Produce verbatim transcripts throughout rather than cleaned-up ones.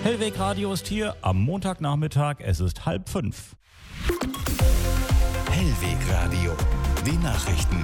Hellweg Radio ist hier am Montagnachmittag. Es ist halb fünf. Hellweg Radio, die Nachrichten.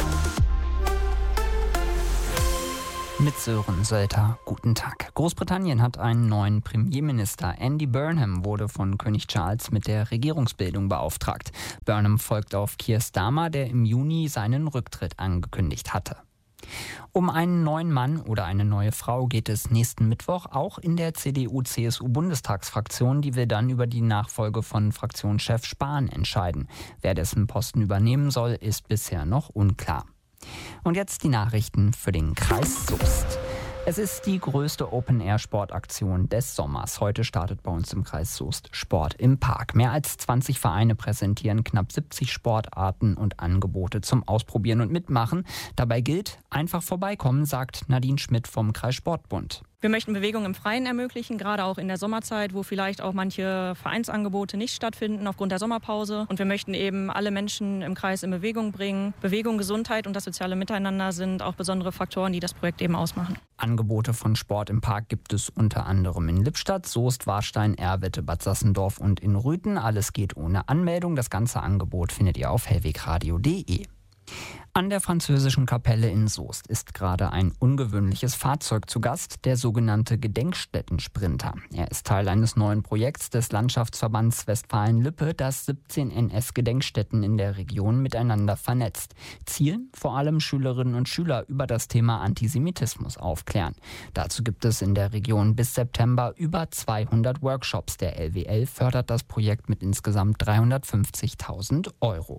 Mit Sören Sölter, guten Tag. Großbritannien hat einen neuen Premierminister. Andy Burnham wurde von König Charles mit der Regierungsbildung beauftragt. Burnham folgt auf Keir Starmer, der im Juni seinen Rücktritt angekündigt hatte. Um einen neuen Mann oder eine neue Frau geht es nächsten Mittwoch auch in der C D U C S U-Bundestagsfraktion. Die will dann über die Nachfolge von Fraktionschef Spahn entscheiden. Wer dessen Posten übernehmen soll, ist bisher noch unklar. Und jetzt die Nachrichten für den Kreis Soest. Es ist die größte Open-Air-Sportaktion des Sommers. Heute startet bei uns im Kreis Soest Sport im Park. Mehr als zwanzig Vereine präsentieren knapp siebzig Sportarten und Angebote zum Ausprobieren und Mitmachen. Dabei gilt, einfach vorbeikommen, sagt Nadine Schmidt vom Kreissportbund. Wir möchten Bewegung im Freien ermöglichen, gerade auch in der Sommerzeit, wo vielleicht auch manche Vereinsangebote nicht stattfinden aufgrund der Sommerpause. Und wir möchten eben alle Menschen im Kreis in Bewegung bringen. Bewegung, Gesundheit und das soziale Miteinander sind auch besondere Faktoren, die das Projekt eben ausmachen. Angebote von Sport im Park gibt es unter anderem in Lippstadt, Soest, Warstein, Erwitte, Bad Sassendorf und in Rüthen. Alles geht ohne Anmeldung. Das ganze Angebot findet ihr auf hellwegradio punkt de. An der französischen Kapelle in Soest ist gerade ein ungewöhnliches Fahrzeug zu Gast, der sogenannte Gedenkstätten-Sprinter. Er ist Teil eines neuen Projekts des Landschaftsverbands Westfalen-Lippe, das siebzehn N S-Gedenkstätten in der Region miteinander vernetzt. Ziel, vor allem Schülerinnen und Schüler über das Thema Antisemitismus aufklären. Dazu gibt es in der Region bis September über zweihundert Workshops. Der L W L fördert das Projekt mit insgesamt dreihundertfünfzigtausend Euro.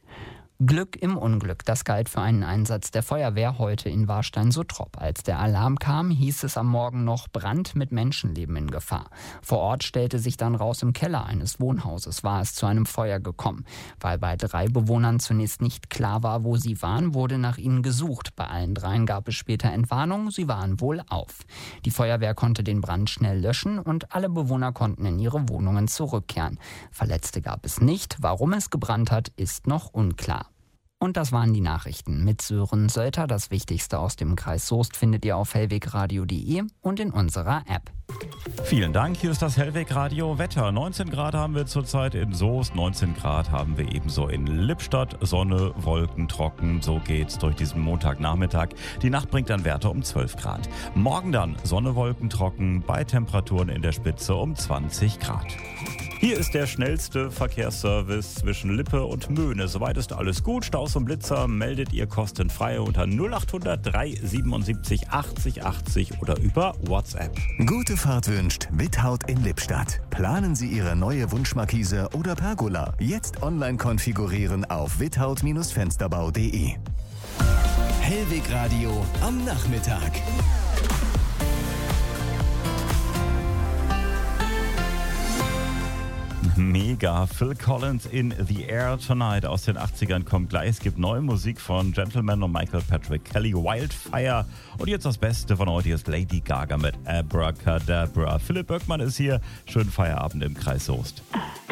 Glück im Unglück, das galt für einen Einsatz der Feuerwehr heute in Warstein-Suttrop. Als der Alarm kam, hieß es am Morgen noch Brand mit Menschenleben in Gefahr. Vor Ort stellte sich dann raus, im Keller eines Wohnhauses war es zu einem Feuer gekommen. Weil bei drei Bewohnern zunächst nicht klar war, wo sie waren, wurde nach ihnen gesucht. Bei allen dreien gab es später Entwarnung, sie waren wohl auf. Die Feuerwehr konnte den Brand schnell löschen und alle Bewohner konnten in ihre Wohnungen zurückkehren. Verletzte gab es nicht, warum es gebrannt hat, ist noch unklar. Und das waren die Nachrichten mit Sören Sölter. Das Wichtigste aus dem Kreis Soest findet ihr auf hellwegradio punkt de und in unserer App. Vielen Dank, hier ist das Hellweg Radio Wetter. neunzehn Grad haben wir zurzeit in Soest, neunzehn Grad haben wir ebenso in Lippstadt. Sonne, Wolken, trocken, so geht's durch diesen Montagnachmittag. Die Nacht bringt dann Werte um zwölf Grad. Morgen dann Sonne, Wolken, trocken, bei Temperaturen in der Spitze um zwanzig Grad. Hier ist der schnellste Verkehrsservice zwischen Lippe und Möhne. Soweit ist alles gut. Staus und Blitzer meldet ihr kostenfrei unter null acht hundert drei siebenundsiebzig achtzig achtzig oder über WhatsApp. Gute Fahrt wünscht Without in Lippstadt. Planen Sie Ihre neue Wunschmarkise oder Pergola. Jetzt online konfigurieren auf without Fensterbau punkt de. Hellweg Radio am Nachmittag. Mega. Phil Collins in The Air Tonight aus den achtzigern kommt gleich. Es gibt neue Musik von Gentleman und Michael Patrick Kelly, Wildfire. Und jetzt das Beste von heute ist Lady Gaga mit Abracadabra. Philipp Böckmann ist hier. Schönen Feierabend im Kreis Soest.